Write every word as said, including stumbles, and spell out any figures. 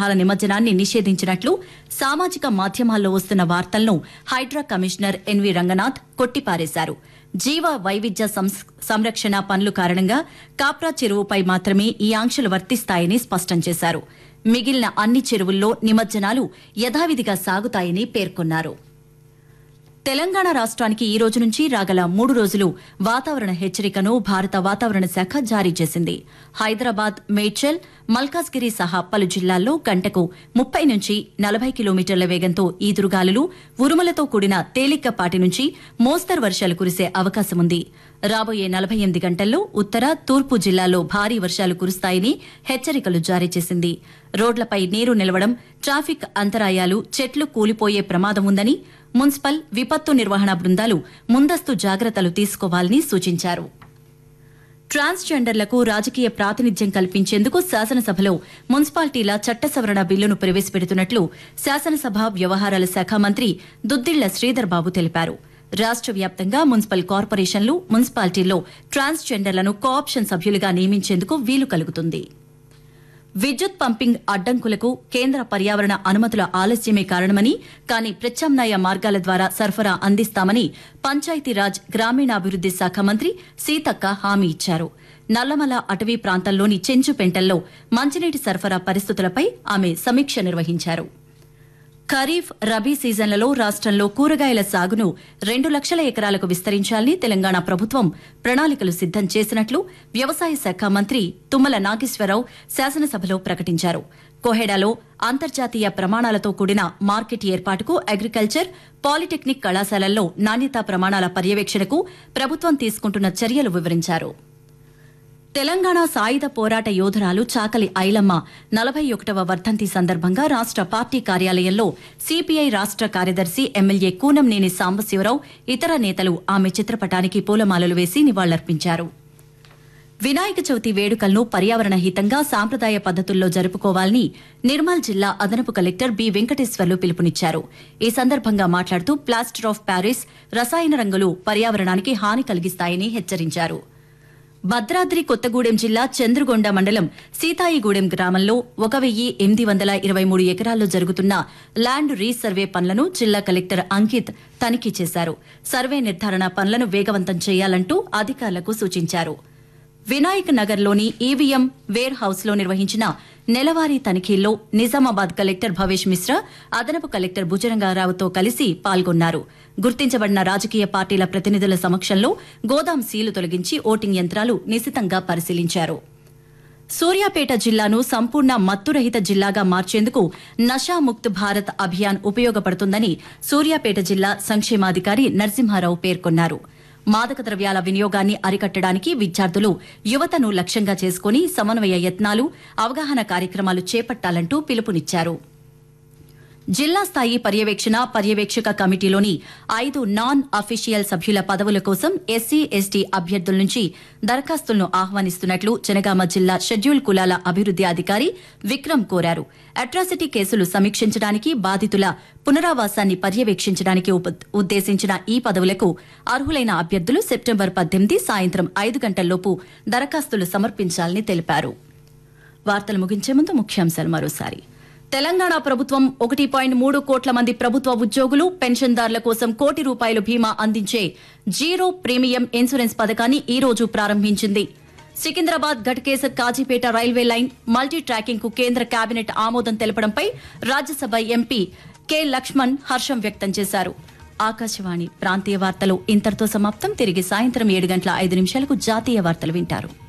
విగ్రహాల నిమజ్జనాన్ని నిషేధించినట్లు సామాజిక మాధ్యమాల్లో వస్తున్న వార్తలను హైడ్రా కమిషనర్ ఎన్వి రంగనాథ్ కొట్టిపారేశారు. జీవ వైవిధ్య సంరక్షణ పనుల కారణంగా కాప్రా చెరువుపై మాత్రమే ఈ ఆంక్షలు వర్తిస్తాయని స్పష్టం చేశారు. మిగిలిన అన్ని చెరువుల్లో నిమజ్జనాలు యథావిధిగా సాగుతాయని పేర్కొన్నారు. తెలంగాణ రాష్ట్రానికి ఈ రోజు నుంచి రాగల మూడు రోజులు వాతావరణ హెచ్చరికను భారత వాతావరణ శాఖ జారీ చేసింది. హైదరాబాద్, మేడ్చల్, మల్కాజ్గిరి సహా పలు జిల్లాల్లో గంటకు ముప్పై నుంచి నలభై కిలోమీటర్ల వేగంతో ఈదురుగాలులు, ఉరుములతో కూడిన తేలికపాటి నుంచి మోస్తరు వర్షాలు కురిసే అవకాశముంది. రాబోయే నలభై ఎనిమిది గంటల్లో ఉత్తర, తూర్పు జిల్లాల్లో భారీ వర్షాలు కురుస్తాయని హెచ్చరికలు జారీ చేసింది. రోడ్లపై నీరు నిలవడం, ట్రాఫిక్ అంతరాయాలు, చెట్లు కూలిపోయే ప్రమాదం ఉందని మున్సిపల్, విపత్తు నిర్వహణ బృందాలు ముందస్తు జాగ్రత్తలు తీసుకోవాలని సూచించారు. ట్రాన్స్జెండర్లకు రాజకీయ ప్రాతినిధ్యం కల్పించేందుకు శాసనసభలో మున్సిపాలిటీల చట్ట సవరణ బిల్లును ప్రవేశపెడుతున్నట్లు శాసనసభ వ్యవహారాల శాఖ మంత్రి దుద్దిళ్ల శ్రీధర్ బాబు తెలిపారు. రాష్ట్ర వ్యాప్తంగా మున్సిపల్ కార్పొరేషన్లు, మున్సిపాలిటీల్లో ట్రాన్స్జెండర్లను కోఆప్షన్ సభ్యులుగా నియమించేందుకు వీలు కలుగుతుంది. విద్యుత్ పంపింగ్ అడ్డంకులకు కేంద్ర పర్యావరణ అనుమతుల ఆలస్యమే కారణమని, కానీ ప్రత్యామ్నాయ మార్గాల ద్వారా సరఫరా అందిస్తామని పంచాయతీరాజ్, గ్రామీణాభివృద్ది శాఖ మంత్రి సీతక్క హామీ ఇచ్చారు. నల్లమల అటవీ ప్రాంతంలోని చెంచుపెంటల్లో మంచినీటి సరఫరా పరిస్థితులపై ఆమె సమీక్ష నిర్వహించారు. ఖరీఫ్, రబీ సీజన్లలో రాష్ట్రంలో కూరగాయల సాగును రెండు లక్షల ఎకరాలకు విస్తరించాలని తెలంగాణ ప్రభుత్వం ప్రణాళికలు సిద్దం చేసినట్లు వ్యవసాయ శాఖ మంత్రి తుమ్మల నాగేశ్వరరావు శాసనసభలో ప్రకటించారు. కోహెడాలో అంతర్జాతీయ ప్రమాణాలతో కూడిన మార్కెట్ ఏర్పాటుకు అగ్రికల్చర్, పాలిటెక్నిక్ కళాశాలల్లో నాణ్యతా ప్రమాణాల పర్యవేక్షణకు ప్రభుత్వం తీసుకుంటున్న చర్యలు వివరించారు. తెలంగాణ సాయుధ పోరాట యోధురాలు చాకలి ఐలమ్మ నలభై ఒకటవ వర్ధంతి సందర్భంగా రాష్ట పార్టీ కార్యాలయంలో సీపీఐ రాష్ట కార్యదర్శి ఎమ్మెల్యే కూనంనేని సాంబశివరావు, ఇతర నేతలు ఆమె చిత్రపటానికి పూలమాలలు వేసి నివాళులర్పించారు. వినాయక చవితి వేడుకలను పర్యావరణ హితంగా సాంప్రదాయ పద్దతుల్లో జరుపుకోవాలని నిర్మల్ జిల్లా అదనపు కలెక్టర్ బి వెంకటేశ్వర్లు పిలుపునిచ్చారు. ఈ సందర్భంగా మాట్లాడుతూ ప్లాస్టర్ ఆఫ్ ప్యారిస్, రసాయన రంగులు పర్యావరణానికి హాని కలిగిస్తాయని హెచ్చరించారు. భద్రాద్రి కొత్తగూడెం జిల్లా చంద్రుగొండ మండలం సీతాయిగూడెం గ్రామంలో ఒక వెయ్యి ఎనిమిది వందల ఇరవై మూడు ఎకరాల్లో జరుగుతున్న ల్యాండ్ రీసర్వే పనులను జిల్లా కలెక్టర్ అంకిత్ తనిఖీ చేశారు. సర్వే నిర్ధారణ పనులను వేగవంతం చేయాలంటూ అధికారులకు సూచించారు. వినాయక్ నగర్లోని ఈవీఎం వేర్ హౌస్లో నిర్వహించిన నెలవారీ తనిఖీల్లో నిజామాబాద్ కలెక్టర్ భవేష్ మిశ్రా, అదనపు కలెక్టర్ భుజరంగారావుతో కలిసి పాల్గొన్నారు. గుర్తించబడిన రాజకీయ పార్టీల ప్రతినిధుల సమక్షంలో గోదాం సీలు తొలగించి ఓటింగ్ యంత్రాలు నిశితంగా పరిశీలించారు. సూర్యాపేట జిల్లాను సంపూర్ణ మత్తురహిత జిల్లాగా మార్చేందుకు నషాముక్త్ భారత్ అభియాన్ ఉపయోగపడుతుందని సూర్యాపేట జిల్లా సంక్షేమాధికారి నరసింహారావు పేర్కొన్నారు. మాదక ద్రవ్యాల వినియోగాన్ని అరికట్టడానికి విద్యార్థులు, యువతను లక్ష్యంగా చేసుకుని సమన్వయ యత్నాలు, అవగాహన కార్యక్రమాలు చేపట్టాలంటూ పిలుపునిచ్చారు. జిల్లా స్థాయి పర్యవేక్షణ, పర్యవేక్షక కమిటీలోని ఐదు నాన్ అఫీషియల్ సభ్యుల పదవుల కోసం ఎస్సీ, ఎస్టీ అభ్యర్థుల నుంచి దరఖాస్తులను ఆహ్వానిస్తున్నట్లు జనగామ జిల్లా షెడ్యూల్ కులాల అభివృద్ది అధికారి విక్రమ్ కోరారు. అట్రాసిటీ కేసులు సమీక్షించడానికి, బాధితుల పునరావాసాన్ని పర్యవేక్షించడానికి ఉద్దేశించిన ఈ పదవులకు అర్హులైన అభ్యర్థులు సెప్టెంబర్ పద్దెనిమిది సాయంత్రం ఐదు గంటల్లోపు దరఖాస్తులు సమర్పించాలని తెలిపారు. వార్తలు ముగించే ముందు ముఖ్యాంశాలు మరోసారి. తెలంగాణ ప్రభుత్వం ఒకటి పాయింట్ మూడు కోట్ల మంది ప్రభుత్వ ఉద్యోగులు, పెన్షన్దారుల కోసం కోటి రూపాయలు బీమా అందించే జీరో ప్రీమియం ఇన్సూరెన్స్ పథకాన్ని ఈ రోజు ప్రారంభించింది. Secunderabad Ghatkesar Kazipet railway line multi tracking కు కేంద్ర కేబినెట్ ఆమోదం తెలపడంపై రాజ్యసభ ఎంపీ కె లక్ష్మణ్ హర్షం వ్యక్తం చేశారు. ఆకాశవాణి ప్రాంతీయ వార్తలు ఇంతటితో సమాప్తం. తిరిగి సాయంత్రం ఏడు గంటల ఐదు నిమిషాలకు జాతీయ వార్తలు వింటారు.